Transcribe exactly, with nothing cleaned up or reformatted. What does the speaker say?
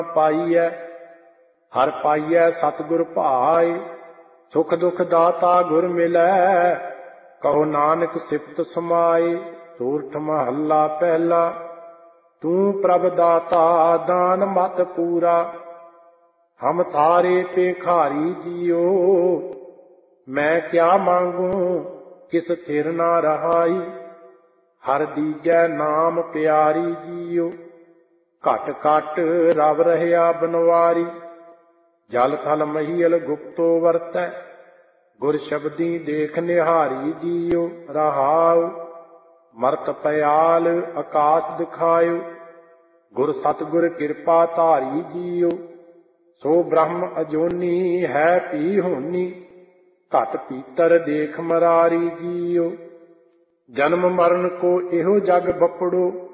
ਪਾਈਐ। ਹਰ ਪਾਈਐ ਸਤਿਗੁਰ ਭਾਏ, ਸੁਖ ਦੁਖ ਦਾਤਾ ਗੁਰ ਮਿਲੈ। ਕਹੋ ਨਾਨਕ ਸਿਫਤ ਸਮਾਏ। ਸੂਰਠ ਮਹੱਲਾ ਪਹਿਲਾ। ਤੂੰ ਪ੍ਰਭ ਦਾਤਾ ਦਾਨ ਮਤ ਪੂਰਾ, ਹਮ ਥਾਰੇ ਭੇਖਾਰੀ ਜੀਓ। ਮੈਂ ਕਿਆ ਮੰਗੂ ਕਿਸ ਥਿਰ ਨਾ ਰਹਾਈ, ਹਰ ਦੀਜੈ ਨਾਮ ਪਿਆਰੀ ਜੀਓ। ਘਟ ਘਟ ਰਵ ਰਹਿਆ ਬਨਵਾਰੀ, ਜਲ ਥਲ ਮਹੀਲ ਗੁਪਤੋ ਵਰਤੈ। ਗੁਰ ਸ਼ਬਦੀ ਦੇਖ ਨਿਹਾਰੀ ਜੀਓ। ਰਹਾਉ ਮਰਤ ਪਿਆਲ ਆਕਾਸ ਦਿਖਾਇਓ, ਗੁਰ ਸਤਿਗੁਰ ਕਿਰਪਾ ਧਾਰੀ ਜੀਓ। ਸੋ ਬ੍ਰਹਮ ਅਜੋਨੀ ਹੈ ਪੀ ਹੋਨੀ, ਘਟ ਪੀਤਰ ਦੇਖ ਮਰਾਰੀ ਜੀਓ। ਜਨਮ ਮਰਨ ਕੋ ਇਹੋ ਜਗ ਬਪੜੋ,